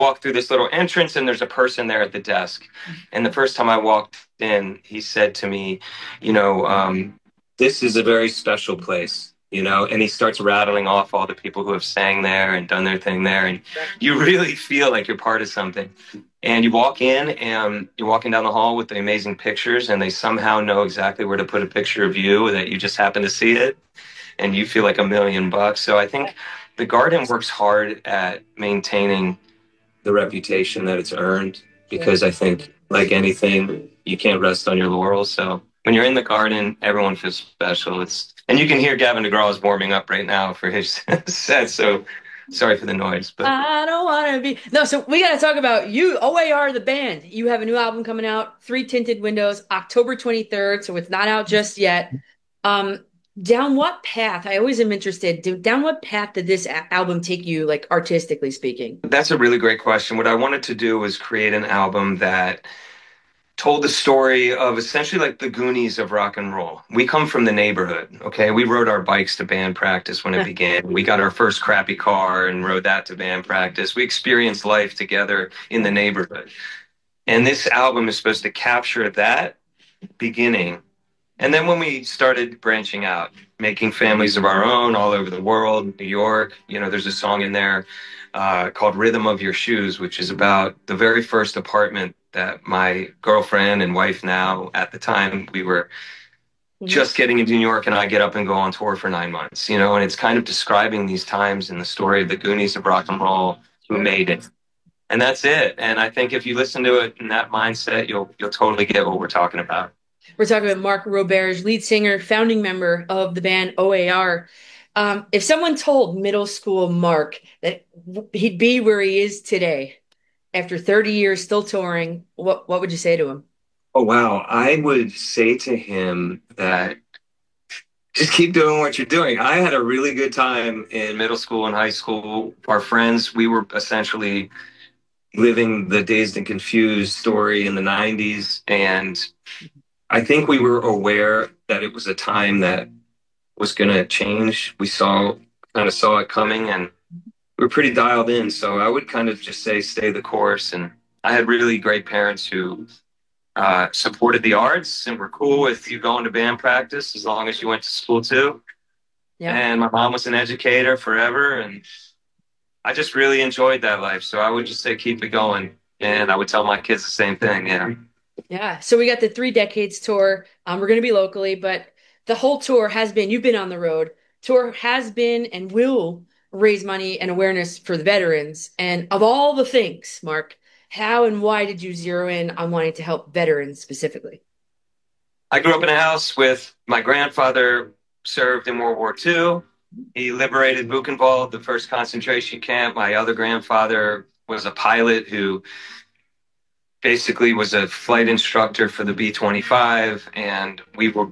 walk through this little entrance and there's a person there at the desk. And the first time I walked in, he said to me, you know, this is a very special place, you know, and he starts rattling off all the people who have sang there and done their thing there. And you really feel like you're part of something. And you walk in and you're walking down the hall with the amazing pictures, and they somehow know exactly where to put a picture of you that you just happen to see it. And you feel like $1 million. So I think the garden works hard at maintaining the reputation that it's earned, because I think, like anything, you can't rest on your laurels. So when you're in the garden, everyone feels special. And you can hear Gavin DeGraw is warming up right now for his set. So sorry for the noise, but I don't want to be. No, so we got to talk about you, OAR, the band. You have a new album coming out, Three Tinted Windows, October 23rd. So it's not out just yet. Um, down what path? I always am interested. Down what path did this album take you, like artistically speaking? that's a really great question. What I wanted to do was create an album that told the story of essentially like the Goonies of rock and roll. We come from the neighborhood, okay? We rode our bikes to band practice when it began. We got our first crappy car and rode that to band practice. We experienced life together in the neighborhood. And this album is supposed to capture that beginning. And then when we started branching out, making families of our own all over the world, New York, you know, there's a song in there called Rhythm of Your Shoes, which is about the very first apartment that my girlfriend and wife now, at the time, we were just getting into New York, and I get up and go on tour for 9 months, you know, and it's kind of describing these times in the story of the Goonies of rock and roll who made it. And that's it. And I think if you listen to it in that mindset, you'll totally get what we're talking about. We're talking about Mark Roberge, lead singer, founding member of the band OAR. If someone told middle school Mark that he'd be where he is today after 30 years still touring, what would you say to him? Oh, wow. I would say to him that just keep doing what you're doing. I had a really good time in middle school and high school. Our friends, we were essentially living the Dazed and Confused story in the 90s. And I think we were aware that it was a time that was going to change. Kind of saw it coming, and we were pretty dialed in. So I would kind of just say, stay the course. And I had really great parents who supported the arts and were cool with you going to band practice as long as you went to school too. Yeah. And my mom was an educator forever, and I just really enjoyed that life. So I would just say keep it going, and I would tell my kids the same thing. Yeah. Yeah. So we got the Three Decades tour. We're going to be locally, but the whole tour has been, you've been on the road. Tour has been and will raise money and awareness for the veterans. And of all the things, Mark, how and why did you zero in on wanting to help veterans specifically? I grew up in a house with my grandfather served in World War II. He liberated Buchenwald, the first concentration camp. My other grandfather was a pilot who basically was a flight instructor for the B-25, and we were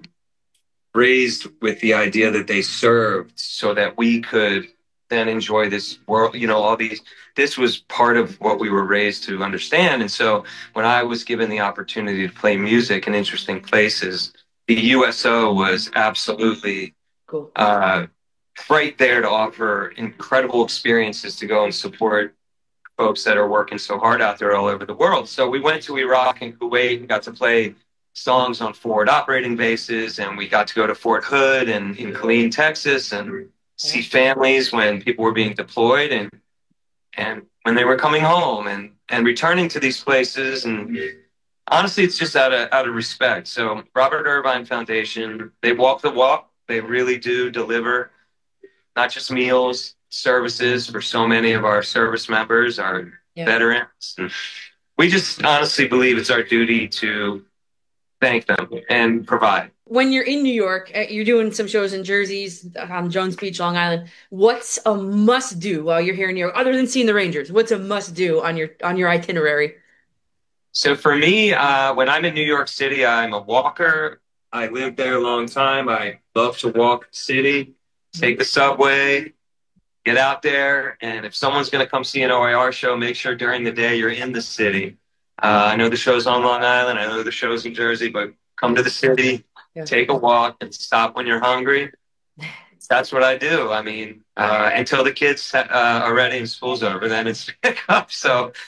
raised with the idea that they served so that we could then enjoy this world, you know, this was part of what we were raised to understand. And so when I was given the opportunity to play music in interesting places, the USO was absolutely Cool. right there to offer incredible experiences to go and support folks that are working so hard out there all over the world. So we went to Iraq and Kuwait and got to play songs on forward operating bases, and we got to go to Fort Hood and in Killeen, Texas, and see families when people were being deployed and when they were coming home and returning to these places. And honestly, it's just out of respect. So Robert Irvine Foundation, they walk the walk. They really do deliver not just meals, services for so many of our service members, our veterans. And we just honestly believe it's our duty to thank them and provide. When you're in New York, you're doing some shows in Jersey's on Jones Beach, Long Island. What's a must do while you're here in New York, other than seeing the Rangers? What's a must do on your itinerary? So for me, when I'm in New York City, I'm a walker. I lived there a long time. I love to walk the city, take the subway, get out there. And if someone's going to come see an OIR show, make sure during the day you're in the city. I know the show's on Long Island. I know the show's in Jersey, but come to the city, take a walk, and stop when you're hungry. That's what I do. I mean, until the kids are ready and school's over, then it's pick up. So